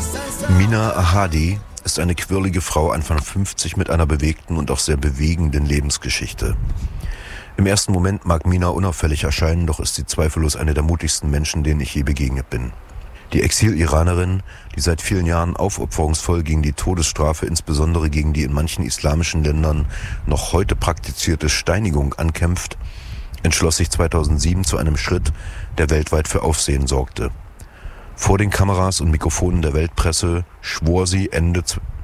Mina Ahadi ist eine quirlige Frau Anfang 50 mit einer bewegten und auch sehr bewegenden Lebensgeschichte. Im ersten Moment mag Mina unauffällig erscheinen, doch ist sie zweifellos eine der mutigsten Menschen, denen ich je begegnet bin. Die Exil-Iranerin, die seit vielen Jahren aufopferungsvoll gegen die Todesstrafe, insbesondere gegen die in manchen islamischen Ländern noch heute praktizierte Steinigung ankämpft, entschloss sich 2007 zu einem Schritt, der weltweit für Aufsehen sorgte. Vor den Kameras und Mikrofonen der Weltpresse schwor sie Ende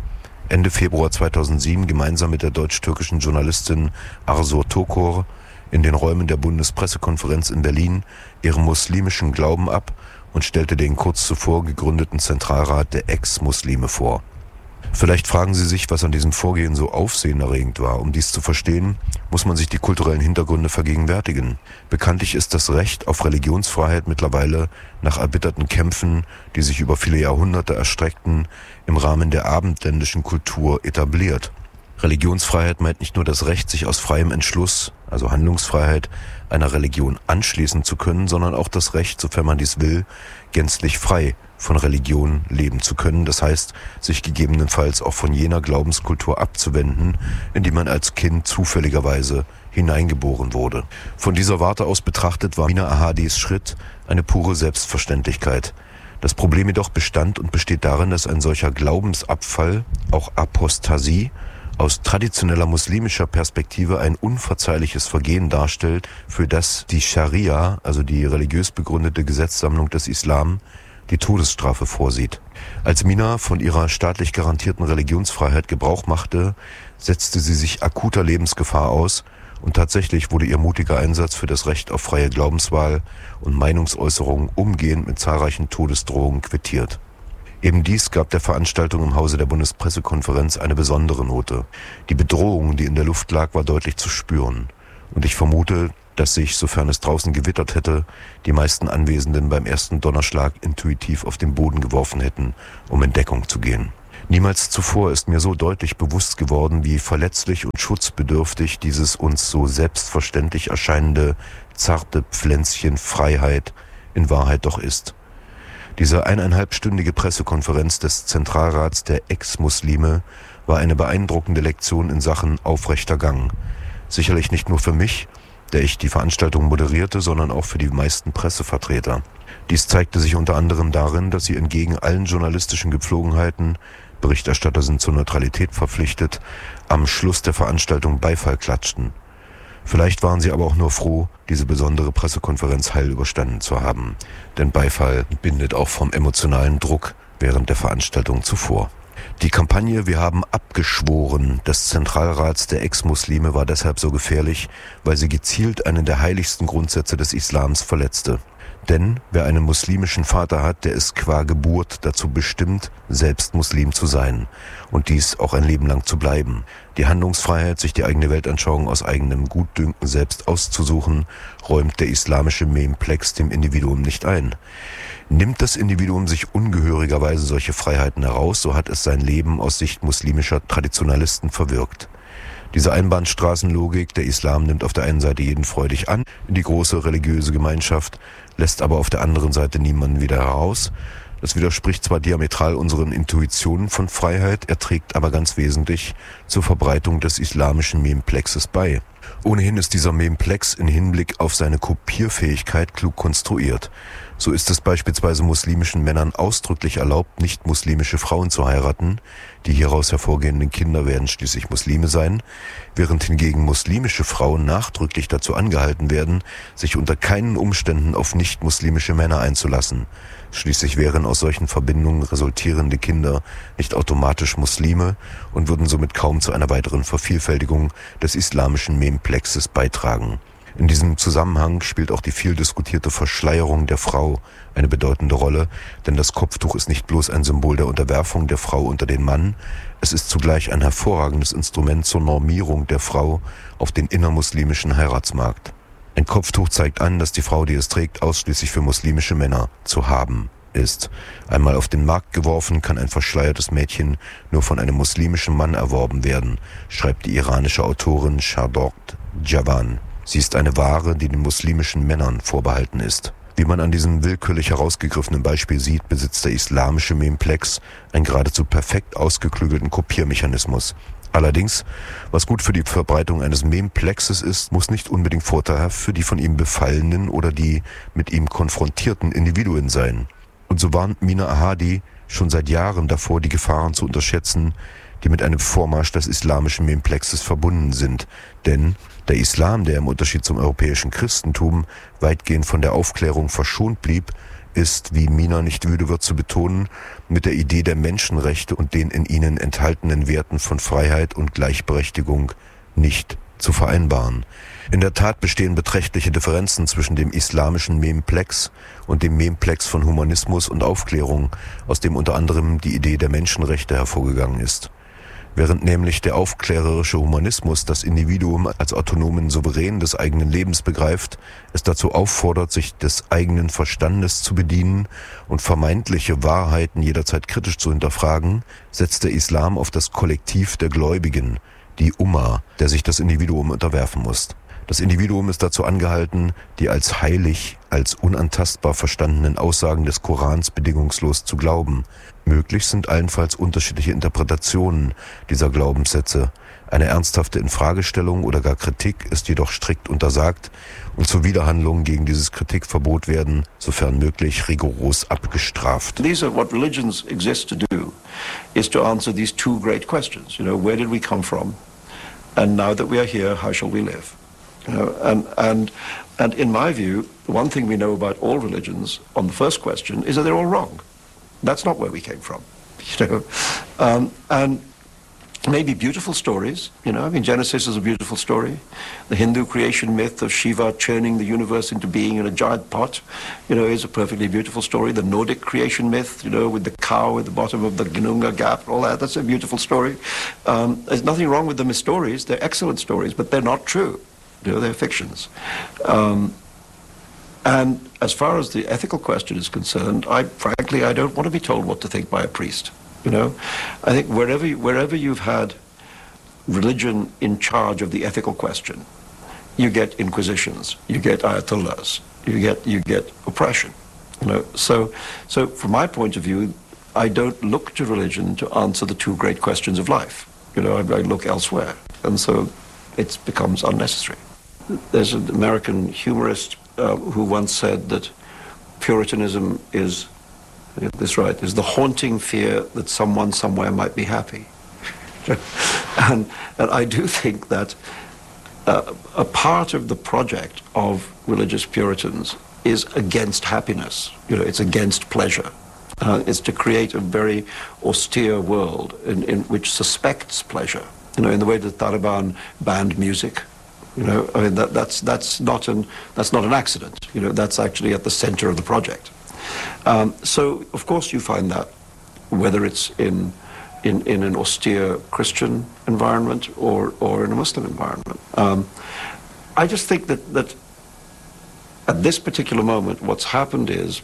Februar 2007 gemeinsam mit der deutsch-türkischen Journalistin Arzu Tokor in den Räumen der Bundespressekonferenz in Berlin ihren muslimischen Glauben ab und stellte den kurz zuvor gegründeten Zentralrat der Ex-Muslime vor. Vielleicht fragen Sie sich, was an diesem Vorgehen so aufsehenerregend war. Um dies zu verstehen, muss man sich die kulturellen Hintergründe vergegenwärtigen. Bekanntlich ist das Recht auf Religionsfreiheit mittlerweile nach erbitterten Kämpfen, die sich über viele Jahrhunderte erstreckten, im Rahmen der abendländischen Kultur etabliert. Religionsfreiheit meint nicht nur das Recht, sich aus freiem Entschluss, also Handlungsfreiheit, einer Religion anschließen zu können, sondern auch das Recht, sofern man dies will, gänzlich frei von Religion leben zu können. Das heißt, sich gegebenenfalls auch von jener Glaubenskultur abzuwenden, in die man als Kind zufälligerweise hineingeboren wurde. Von dieser Warte aus betrachtet war Mina Ahadis Schritt eine pure Selbstverständlichkeit. Das Problem jedoch bestand und besteht darin, dass ein solcher Glaubensabfall, auch Apostasie, aus traditioneller muslimischer Perspektive ein unverzeihliches Vergehen darstellt, für das die Scharia, also die religiös begründete Gesetzsammlung des Islam, die Todesstrafe vorsieht. Als Mina von ihrer staatlich garantierten Religionsfreiheit Gebrauch machte, setzte sie sich akuter Lebensgefahr aus und tatsächlich wurde ihr mutiger Einsatz für das Recht auf freie Glaubenswahl und Meinungsäußerung umgehend mit zahlreichen Todesdrohungen quittiert. Eben dies gab der Veranstaltung im Hause der Bundespressekonferenz eine besondere Note. Die Bedrohung, die in der Luft lag, war deutlich zu spüren. Und ich vermute, dass sich, sofern es draußen gewittert hätte, die meisten Anwesenden beim ersten Donnerschlag intuitiv auf den Boden geworfen hätten, um in Deckung zu gehen. Niemals zuvor ist mir so deutlich bewusst geworden, wie verletzlich und schutzbedürftig dieses uns so selbstverständlich erscheinende zarte Pflänzchen Freiheit in Wahrheit doch ist. Diese 1,5-stündige Pressekonferenz des Zentralrats der Ex-Muslime war eine beeindruckende Lektion in Sachen aufrechter Gang. Sicherlich nicht nur für mich, der ich die Veranstaltung moderierte, sondern auch für die meisten Pressevertreter. Dies zeigte sich unter anderem darin, dass sie entgegen allen journalistischen Gepflogenheiten, Berichterstatter sind zur Neutralität verpflichtet, am Schluss der Veranstaltung Beifall klatschten. Vielleicht waren sie aber auch nur froh, diese besondere Pressekonferenz heil überstanden zu haben. Denn Beifall bindet auch vom emotionalen Druck während der Veranstaltung zuvor. Die Kampagne „Wir haben abgeschworen" des Zentralrats der Ex-Muslime war deshalb so gefährlich, weil sie gezielt einen der heiligsten Grundsätze des Islams verletzte. Denn wer einen muslimischen Vater hat, der ist qua Geburt dazu bestimmt, selbst Muslim zu sein und dies auch ein Leben lang zu bleiben. Die Handlungsfreiheit, sich die eigene Weltanschauung aus eigenem Gutdünken selbst auszusuchen, räumt der islamische Memplex dem Individuum nicht ein. Nimmt das Individuum sich ungehörigerweise solche Freiheiten heraus, so hat es sein Leben aus Sicht muslimischer Traditionalisten verwirkt. Diese Einbahnstraßenlogik, der Islam nimmt auf der einen Seite jeden freudig an, in die große religiöse Gemeinschaft, lässt aber auf der anderen Seite niemanden wieder heraus. Das widerspricht zwar diametral unseren Intuitionen von Freiheit, er trägt aber ganz wesentlich zur Verbreitung des islamischen Memplexes bei. Ohnehin ist dieser Memplex in Hinblick auf seine Kopierfähigkeit klug konstruiert. So ist es beispielsweise muslimischen Männern ausdrücklich erlaubt, nicht-muslimische Frauen zu heiraten. Die hieraus hervorgehenden Kinder werden schließlich Muslime sein, während hingegen muslimische Frauen nachdrücklich dazu angehalten werden, sich unter keinen Umständen auf nicht-muslimische Männer einzulassen. Schließlich wären aus solchen Verbindungen resultierende Kinder nicht automatisch Muslime und würden somit kaum zu einer weiteren Vervielfältigung des islamischen Memplexes beitragen. In diesem Zusammenhang spielt auch die viel diskutierte Verschleierung der Frau eine bedeutende Rolle, denn das Kopftuch ist nicht bloß ein Symbol der Unterwerfung der Frau unter den Mann, es ist zugleich ein hervorragendes Instrument zur Normierung der Frau auf den innermuslimischen Heiratsmarkt. Ein Kopftuch zeigt an, dass die Frau, die es trägt, ausschließlich für muslimische Männer zu haben ist. Einmal auf den Markt geworfen, kann ein verschleiertes Mädchen nur von einem muslimischen Mann erworben werden, schreibt die iranische Autorin Shadort Javan. Sie ist eine Ware, die den muslimischen Männern vorbehalten ist. Wie man an diesem willkürlich herausgegriffenen Beispiel sieht, besitzt der islamische Memplex einen geradezu perfekt ausgeklügelten Kopiermechanismus. Allerdings, was gut für die Verbreitung eines Memplexes ist, muss nicht unbedingt vorteilhaft für die von ihm befallenen oder die mit ihm konfrontierten Individuen sein. Und so warnt Mina Ahadi schon seit Jahren davor, die Gefahren zu unterschätzen, die mit einem Vormarsch des islamischen Memplexes verbunden sind. Denn der Islam, der im Unterschied zum europäischen Christentum weitgehend von der Aufklärung verschont blieb, ist, wie Mina nicht müde wird zu betonen, mit der Idee der Menschenrechte und den in ihnen enthaltenen Werten von Freiheit und Gleichberechtigung nicht zu vereinbaren. In der Tat bestehen beträchtliche Differenzen zwischen dem islamischen Memplex und dem Memplex von Humanismus und Aufklärung, aus dem unter anderem die Idee der Menschenrechte hervorgegangen ist. Während nämlich der aufklärerische Humanismus das Individuum als autonomen Souverän des eigenen Lebens begreift, es dazu auffordert, sich des eigenen Verstandes zu bedienen und vermeintliche Wahrheiten jederzeit kritisch zu hinterfragen, setzt der Islam auf das Kollektiv der Gläubigen, die Umma, der sich das Individuum unterwerfen muss. Das Individuum ist dazu angehalten, die als heilig, als unantastbar verstandenen Aussagen des Korans bedingungslos zu glauben. Möglich sind allenfalls unterschiedliche Interpretationen dieser Glaubenssätze. Eine ernsthafte Infragestellung oder gar Kritik ist jedoch strikt untersagt und Zuwiderhandlungen gegen dieses Kritikverbot werden, sofern möglich, rigoros abgestraft. These are what religions exist to do, is to answer these two great questions. Where did we come from? And now that we are here, how shall we live? And in my view, the one thing we know about all religions on the first question is that they're all wrong. That's not where we came from, and maybe beautiful stories, Genesis is a beautiful story. The Hindu creation myth of Shiva churning the universe into being in a giant pot, is a perfectly beautiful story. The Nordic creation myth, with the cow at the bottom of the Gnunga Gap, all that's a beautiful story. There's nothing wrong with them as stories. They're excellent stories, but they're not true. They're fictions. And as far as the ethical question is concerned, frankly, I don't want to be told what to think by a priest. I think wherever you've had religion in charge of the ethical question, you get inquisitions, you get ayatollahs, you get oppression. So from my point of view, I don't look to religion to answer the two great questions of life. I look elsewhere, and so it becomes unnecessary. There's an American humorist who once said that Puritanism is, I get this right, is the haunting fear that someone somewhere might be happy. and I do think that a part of the project of religious Puritans is against happiness. It's against pleasure. It's to create a very austere world in which suspects pleasure. In the way the Taliban banned music. That's not an accident. That's actually at the center of the project. So of course you find that, whether it's in an austere Christian environment or in a Muslim environment. I just think that at this particular moment, what's happened is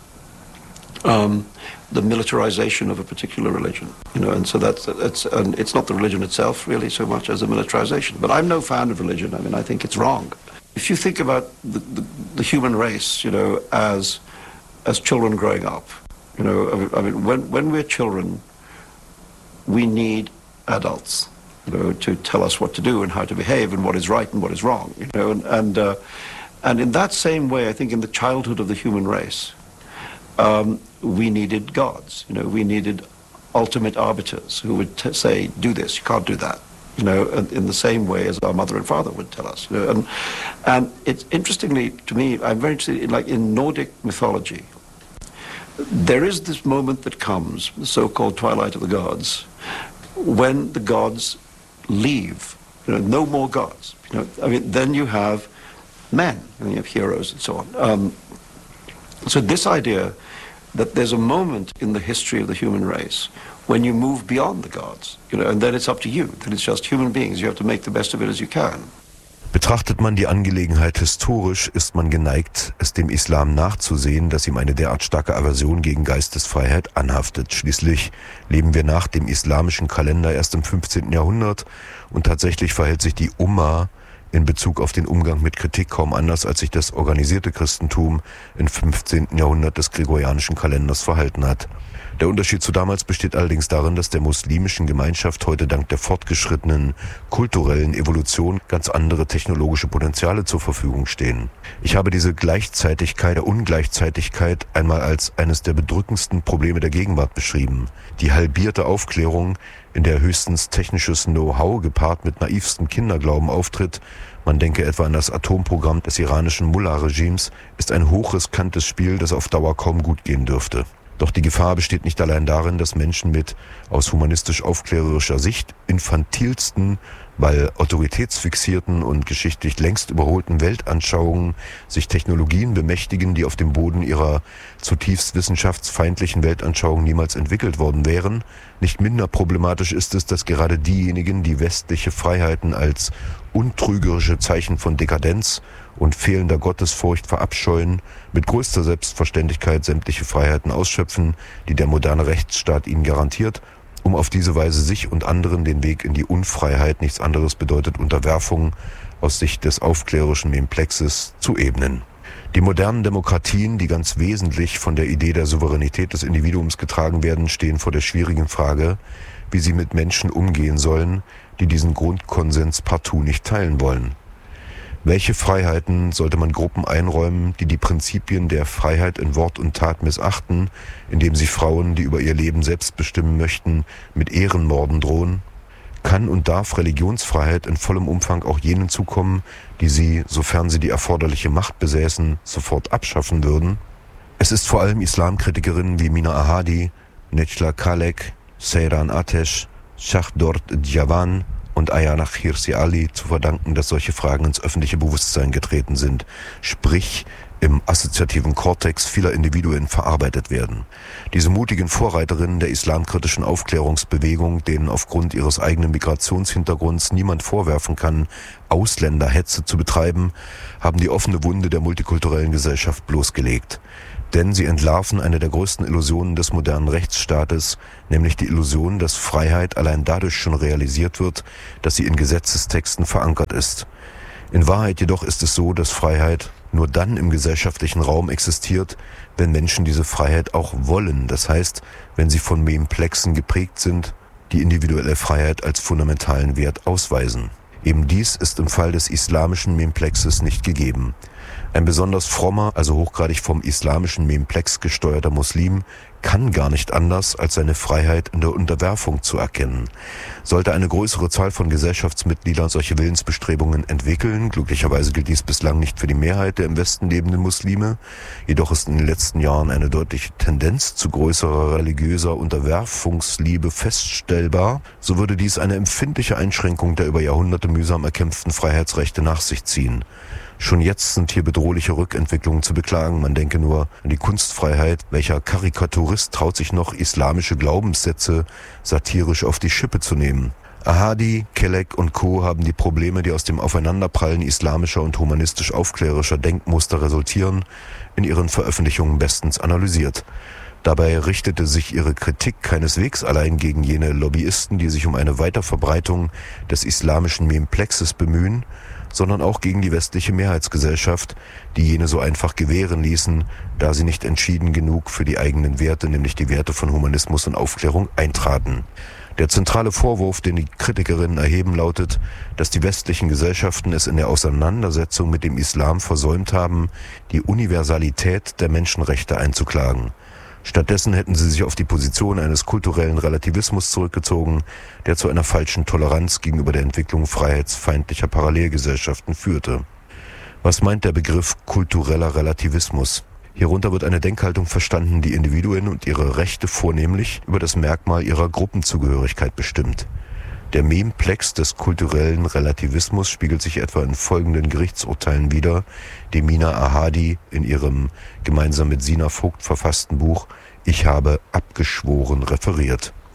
the militarization of a particular religion, and so it's not the religion itself really so much as the militarization. But I'm no fan of religion. I think it's wrong. If you think about the human race, as children growing up, when we're children, we need adults, to tell us what to do and how to behave and what is right and what is wrong, and in that same way, I think in the childhood of the human race, we needed gods, we needed ultimate arbiters who would say, do this, you can't do that, in the same way as our mother and father would tell us. And it's interestingly, to me, I'm very interested in Nordic mythology. There is this moment that comes, the so-called twilight of the gods, when the gods leave, no more gods. Then you have men, and you have heroes and so on. So this idea that there's a moment in the history of the human race when you move beyond the gods, and then it's up to you, then it's just human beings, you have to make the best of it as you can. Betrachtet man die Angelegenheit historisch, ist man geneigt, es dem Islam nachzusehen, dass ihm eine derart starke Aversion gegen Geistesfreiheit anhaftet. Schließlich leben wir nach dem islamischen Kalender erst im 15. Jahrhundert und tatsächlich verhält sich die Umma in Bezug auf den Umgang mit Kritik kaum anders, als sich das organisierte Christentum im 15. Jahrhundert des gregorianischen Kalenders verhalten hat. Der Unterschied zu damals besteht allerdings darin, dass der muslimischen Gemeinschaft heute dank der fortgeschrittenen kulturellen Evolution ganz andere technologische Potenziale zur Verfügung stehen. Ich habe diese Gleichzeitigkeit der Ungleichzeitigkeit einmal als eines der bedrückendsten Probleme der Gegenwart beschrieben. Die halbierte Aufklärung, in der höchstens technisches Know-how gepaart mit naivstem Kinderglauben auftritt, man denke etwa an das Atomprogramm des iranischen Mullah-Regimes, ist ein hochriskantes Spiel, das auf Dauer kaum gut gehen dürfte. Doch die Gefahr besteht nicht allein darin, dass Menschen mit aus humanistisch-aufklärerischer Sicht infantilsten, weil autoritätsfixierten und geschichtlich längst überholten Weltanschauungen sich Technologien bemächtigen, die auf dem Boden ihrer zutiefst wissenschaftsfeindlichen Weltanschauung niemals entwickelt worden wären. Nicht minder problematisch ist es, dass gerade diejenigen, die westliche Freiheiten als untrügerische Zeichen von Dekadenz und fehlender Gottesfurcht verabscheuen, mit größter Selbstverständlichkeit sämtliche Freiheiten ausschöpfen, die der moderne Rechtsstaat ihnen garantiert, um auf diese Weise sich und anderen den Weg in die Unfreiheit, nichts anderes bedeutet Unterwerfung, aus Sicht des aufklärerischen Memplexes zu ebnen. Die modernen Demokratien, die ganz wesentlich von der Idee der Souveränität des Individuums getragen werden, stehen vor der schwierigen Frage, wie sie mit Menschen umgehen sollen, die diesen Grundkonsens partout nicht teilen wollen. Welche Freiheiten sollte man Gruppen einräumen, die die Prinzipien der Freiheit in Wort und Tat missachten, indem sie Frauen, die über ihr Leben selbst bestimmen möchten, mit Ehrenmorden drohen? Kann und darf Religionsfreiheit in vollem Umfang auch jenen zukommen, die sie, sofern sie die erforderliche Macht besäßen, sofort abschaffen würden? Es ist vor allem Islamkritikerinnen wie Mina Ahadi, Necla Khalek, Seyran Atesh, Shahdort Djavan und Ayana Hirsi Ali zu verdanken, dass solche Fragen ins öffentliche Bewusstsein getreten sind, sprich im assoziativen Kortex vieler Individuen verarbeitet werden. Diese mutigen Vorreiterinnen der islamkritischen Aufklärungsbewegung, denen aufgrund ihres eigenen Migrationshintergrunds niemand vorwerfen kann, Ausländerhetze zu betreiben, haben die offene Wunde der multikulturellen Gesellschaft bloßgelegt. Denn sie entlarven eine der größten Illusionen des modernen Rechtsstaates, nämlich die Illusion, dass Freiheit allein dadurch schon realisiert wird, dass sie in Gesetzestexten verankert ist. In Wahrheit jedoch ist es so, dass Freiheit nur dann im gesellschaftlichen Raum existiert, wenn Menschen diese Freiheit auch wollen. Das heißt, wenn sie von Memplexen geprägt sind, die individuelle Freiheit als fundamentalen Wert ausweisen. Eben dies ist im Fall des islamischen Memplexes nicht gegeben. Ein besonders frommer, also hochgradig vom islamischen Memplex gesteuerter Muslim kann gar nicht anders, als seine Freiheit in der Unterwerfung zu erkennen. Sollte eine größere Zahl von Gesellschaftsmitgliedern solche Willensbestrebungen entwickeln, glücklicherweise gilt dies bislang nicht für die Mehrheit der im Westen lebenden Muslime, jedoch ist in den letzten Jahren eine deutliche Tendenz zu größerer religiöser Unterwerfungsliebe feststellbar, so würde dies eine empfindliche Einschränkung der über Jahrhunderte mühsam erkämpften Freiheitsrechte nach sich ziehen. Schon jetzt sind hier bedrohliche Rückentwicklungen zu beklagen. Man denke nur an die Kunstfreiheit. Welcher Karikaturist traut sich noch, islamische Glaubenssätze satirisch auf die Schippe zu nehmen? Ahadi, Kelek und Co. haben die Probleme, die aus dem Aufeinanderprallen islamischer und humanistisch-aufklärerischer Denkmuster resultieren, in ihren Veröffentlichungen bestens analysiert. Dabei richtete sich ihre Kritik keineswegs allein gegen jene Lobbyisten, die sich um eine Weiterverbreitung des islamischen Memplexes bemühen, sondern auch gegen die westliche Mehrheitsgesellschaft, die jene so einfach gewähren ließen, da sie nicht entschieden genug für die eigenen Werte, nämlich die Werte von Humanismus und Aufklärung, eintraten. Der zentrale Vorwurf, den die Kritikerinnen erheben, lautet, dass die westlichen Gesellschaften es in der Auseinandersetzung mit dem Islam versäumt haben, die Universalität der Menschenrechte einzuklagen. Stattdessen hätten sie sich auf die Position eines kulturellen Relativismus zurückgezogen, der zu einer falschen Toleranz gegenüber der Entwicklung freiheitsfeindlicher Parallelgesellschaften führte. Was meint der Begriff kultureller Relativismus? Hierunter wird eine Denkhaltung verstanden, die Individuen und ihre Rechte vornehmlich über das Merkmal ihrer Gruppenzugehörigkeit bestimmt. Der Memplex des kulturellen Relativismus spiegelt sich etwa in folgenden Gerichtsurteilen wider, die Mina Ahadi in ihrem gemeinsam mit Sina Vogt verfassten Buch »Ich habe abgeschworen« referiert.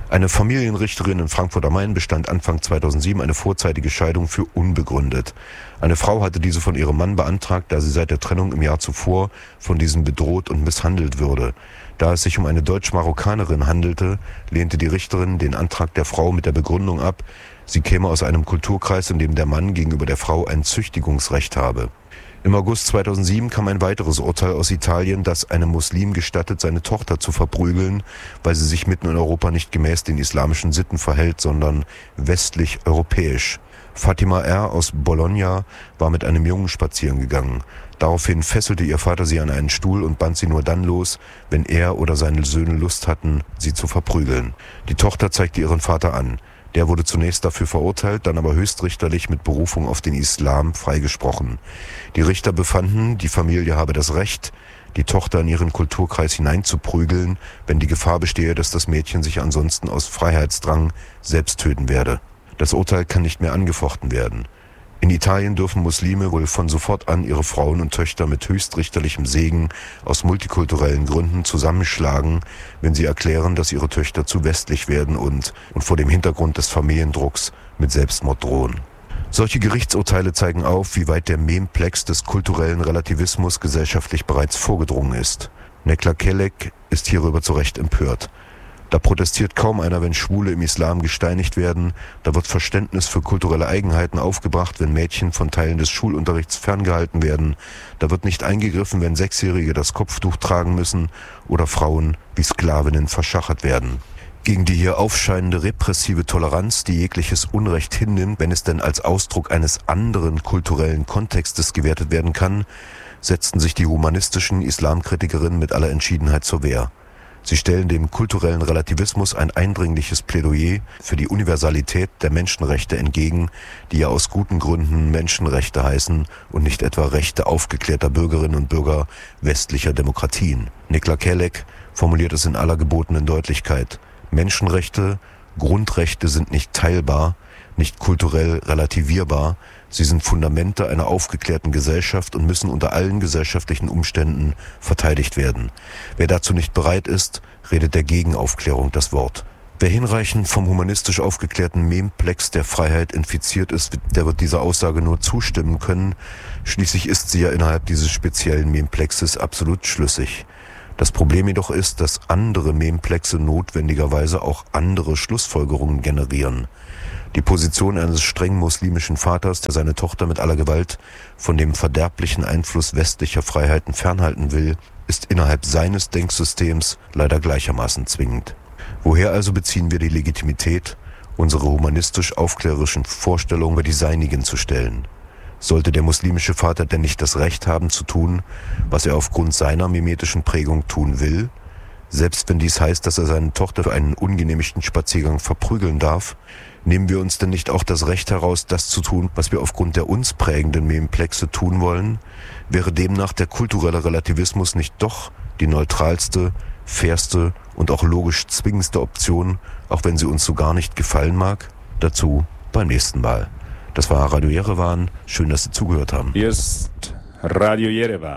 Eine Familienrichterin in Frankfurt am Main bestand Anfang 2007 eine vorzeitige Scheidung für unbegründet. Eine Frau hatte diese von ihrem Mann beantragt, da sie seit der Trennung im Jahr zuvor von diesem bedroht und misshandelt würde. Da es sich um eine Deutsch-Marokkanerin handelte, lehnte die Richterin den Antrag der Frau mit der Begründung ab, sie käme aus einem Kulturkreis, in dem der Mann gegenüber der Frau ein Züchtigungsrecht habe. Im August 2007 kam ein weiteres Urteil aus Italien, das einem Muslim gestattet, seine Tochter zu verprügeln, weil sie sich mitten in Europa nicht gemäß den islamischen Sitten verhält, sondern westlich-europäisch. Fatima R. aus Bologna war mit einem Jungen spazieren gegangen. Daraufhin fesselte ihr Vater sie an einen Stuhl und band sie nur dann los, wenn er oder seine Söhne Lust hatten, sie zu verprügeln. Die Tochter zeigte ihren Vater an. Der wurde zunächst dafür verurteilt, dann aber höchstrichterlich mit Berufung auf den Islam freigesprochen. Die Richter befanden, die Familie habe das Recht, die Tochter in ihren Kulturkreis hineinzuprügeln, wenn die Gefahr bestehe, dass das Mädchen sich ansonsten aus Freiheitsdrang selbst töten werde. Das Urteil kann nicht mehr angefochten werden. In Italien dürfen Muslime wohl von sofort an ihre Frauen und Töchter mit höchstrichterlichem Segen aus multikulturellen Gründen zusammenschlagen, wenn sie erklären, dass ihre Töchter zu westlich werden und vor dem Hintergrund des Familiendrucks mit Selbstmord drohen. Solche Gerichtsurteile zeigen auf, wie weit der Memplex des kulturellen Relativismus gesellschaftlich bereits vorgedrungen ist. Nekla Kelek ist hierüber zu Recht empört. Da protestiert kaum einer, wenn Schwule im Islam gesteinigt werden. Da wird Verständnis für kulturelle Eigenheiten aufgebracht, wenn Mädchen von Teilen des Schulunterrichts ferngehalten werden. Da wird nicht eingegriffen, wenn Sechsjährige das Kopftuch tragen müssen oder Frauen wie Sklavinnen verschachert werden. Gegen die hier aufscheinende repressive Toleranz, die jegliches Unrecht hinnimmt, wenn es denn als Ausdruck eines anderen kulturellen Kontextes gewertet werden kann, setzten sich die humanistischen Islamkritikerinnen mit aller Entschiedenheit zur Wehr. Sie stellen dem kulturellen Relativismus ein eindringliches Plädoyer für die Universalität der Menschenrechte entgegen, die ja aus guten Gründen Menschenrechte heißen und nicht etwa Rechte aufgeklärter Bürgerinnen und Bürger westlicher Demokratien. Nekla Kelek formuliert es in aller gebotenen Deutlichkeit. Menschenrechte, Grundrechte sind nicht teilbar, nicht kulturell relativierbar. Sie sind Fundamente einer aufgeklärten Gesellschaft und müssen unter allen gesellschaftlichen Umständen verteidigt werden. Wer dazu nicht bereit ist, redet der Gegenaufklärung das Wort. Wer hinreichend vom humanistisch aufgeklärten Memplex der Freiheit infiziert ist, der wird dieser Aussage nur zustimmen können. Schließlich ist sie ja innerhalb dieses speziellen Memplexes absolut schlüssig. Das Problem jedoch ist, dass andere Memplexe notwendigerweise auch andere Schlussfolgerungen generieren. Die Position eines streng muslimischen Vaters, der seine Tochter mit aller Gewalt von dem verderblichen Einfluss westlicher Freiheiten fernhalten will, ist innerhalb seines Denksystems leider gleichermaßen zwingend. Woher also beziehen wir die Legitimität, unsere humanistisch-aufklärerischen Vorstellungen über die seinigen zu stellen? Sollte der muslimische Vater denn nicht das Recht haben zu tun, was er aufgrund seiner mimetischen Prägung tun will, selbst wenn dies heißt, dass er seine Tochter für einen ungenehmigten Spaziergang verprügeln darf? Nehmen wir uns denn nicht auch das Recht heraus, das zu tun, was wir aufgrund der uns prägenden Memplexe tun wollen? Wäre demnach der kulturelle Relativismus nicht doch die neutralste, fairste und auch logisch zwingendste Option, auch wenn sie uns so gar nicht gefallen mag? Dazu beim nächsten Mal. Das war Radio Yerevan. Schön, dass Sie zugehört haben. Hier ist Radio Yerevan.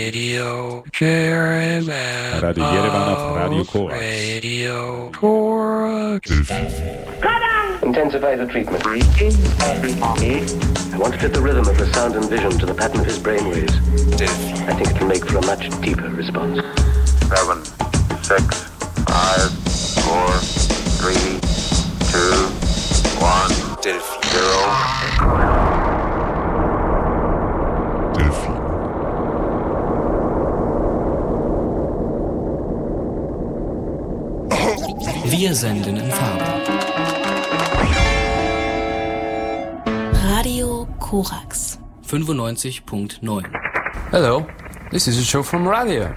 Radio Yerevan. Radio Yerevan auf Radio Korax. Radio Korax. Intensify the treatment. I want to fit the rhythm of the sound and vision to the pattern of his brainwaves. I think it will make for a much deeper response. 7, 6, 5, 4, 3, 2, 1, 0. Delphi. Wir senden in Farbe. Radio Korax 95.9. Hello, this is a show from radio.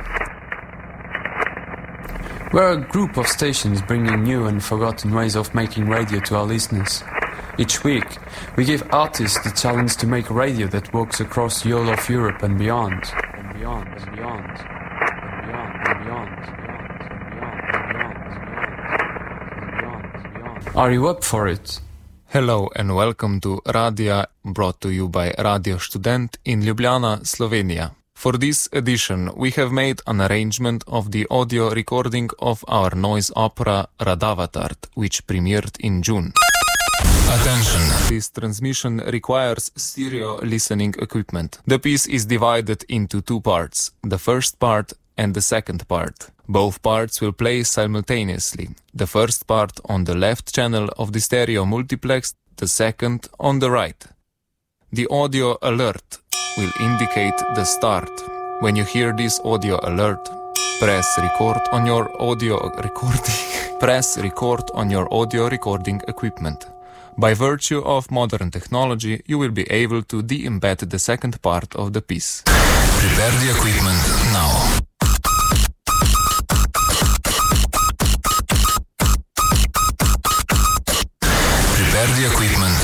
We're a group of stations bringing new and forgotten ways of making radio to our listeners. Each week, we give artists the challenge to make radio that works across the whole of Europe and beyond. And beyond, and beyond, and beyond, and beyond, and beyond. Are you up for it? Hello and welcome to Radia, brought to you by Radio Student in Ljubljana, Slovenia. For this edition, we have made an arrangement of the audio recording of our noise opera Radavatart, which premiered in June. Attention! This transmission requires stereo listening equipment. The piece is divided into two parts, the first part and the second part. Both parts will play simultaneously. The first part on the left channel of the stereo multiplex, the second on the right. The audio alert will indicate the start. When you hear this audio alert, press record on your audio recording. Press record on your audio recording equipment. By virtue of modern technology, you will be able to de-embed the second part of the piece. Prepare the equipment now. Prepare the equipment